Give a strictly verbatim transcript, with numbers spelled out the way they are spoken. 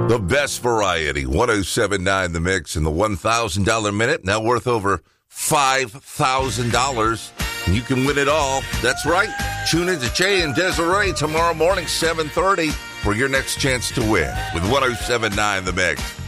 The best variety, one oh seven point nine The Mix, and the one thousand dollars Minute, now worth over five thousand dollars. You can win it all. That's right. Tune in to Jay and Desiree tomorrow morning, seven thirty, for your next chance to win with one oh seven point nine The Mix.